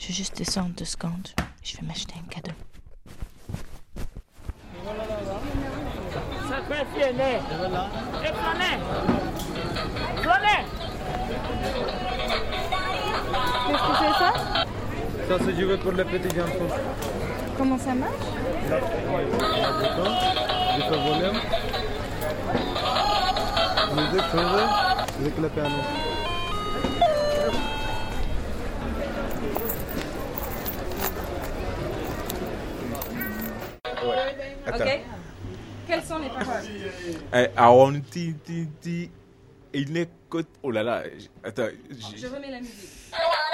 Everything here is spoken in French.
Je vais juste descendre 2 secondes. Je vais m'acheter un cadeau. Ça fait filer. Et flâner. Flâner. Qu'est-ce que c'est ça? Ça, c'est joué pour les petits enfants. Comment ça marche? Là, du volume. Musique, chose, avec le piano. Ok. Quelles sont les paroles? Aon ti il écoute. Oh là là. Attends. Je remets la musique.